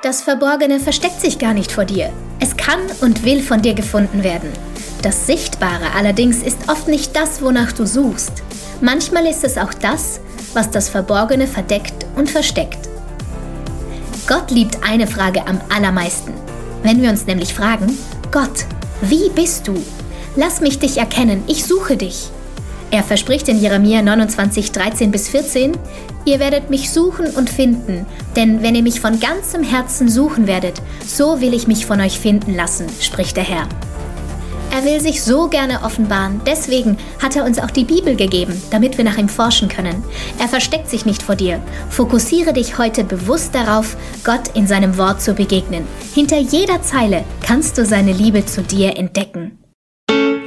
Das Verborgene versteckt sich gar nicht vor dir. Es kann und will von dir gefunden werden. Das Sichtbare allerdings ist oft nicht das, wonach du suchst. Manchmal ist es auch das, was das Verborgene verdeckt und versteckt. Gott liebt eine Frage am allermeisten. Wenn wir uns nämlich fragen: Gott, wie bist du? Lass mich dich erkennen, ich suche dich. Er verspricht in Jeremia 29, 13-14: Ihr werdet mich suchen und finden, denn wenn ihr mich von ganzem Herzen suchen werdet, so will ich mich von euch finden lassen, spricht der Herr. Er will sich so gerne offenbaren, deswegen hat er uns auch die Bibel gegeben, damit wir nach ihm forschen können. Er versteckt sich nicht vor dir. Fokussiere dich heute bewusst darauf, Gott in seinem Wort zu begegnen. Hinter jeder Zeile kannst du seine Liebe zu dir entdecken.